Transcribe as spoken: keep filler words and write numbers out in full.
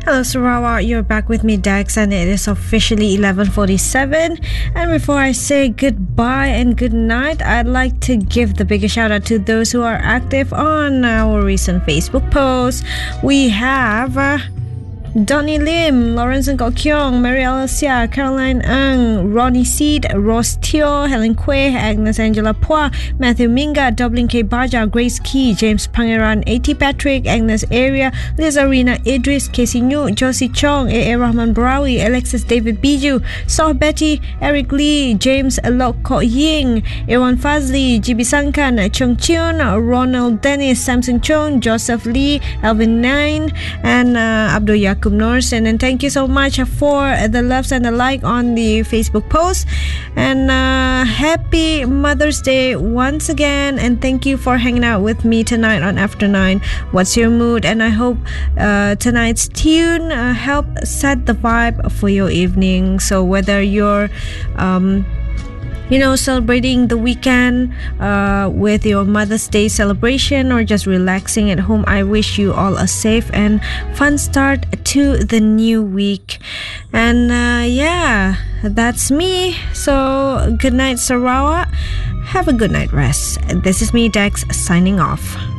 Hello Sarawak, you're back with me Dex, and it is officially eleven forty-seven. And before I say goodbye and good night, I'd like to give the biggest shout out to those who are active on our recent Facebook posts. We have uh, Donnie Lim, Lawrence Ngok Kyong, Mary Alicia, Caroline Ng, Ronnie Seed, Rose Teo, Helen Quay, Agnes Angela Pua, Matthew Minga, Dublin K. Baja, Grace Key, James Pangeran, A T Patrick, Agnes Area, Liz Arena, Idris, Casey New, Josie Chong, A A Rahman Barawi, Alexis David Biju, Saw Betty, Eric Lee, James Lok Ko Ying, Ewan Fazli, G B Sankan, Chung Chun, Ronald Dennis, Samson Chong, Joseph Lee, Alvin Nine, and uh, Abdul Yak Norsen. And thank you so much for the loves and the like on the Facebook post, and uh, happy Mother's Day once again, and thank you for hanging out with me tonight on After Nine. What's your mood? And I hope uh, tonight's tune uh, help set the vibe for your evening. So whether you're um, you know, celebrating the weekend uh, with your Mother's Day celebration, or just relaxing at home, I wish you all a safe and fun start to the new week. And uh, yeah, that's me. So good night Sarawak, have a good night rest. This is me Dex signing off.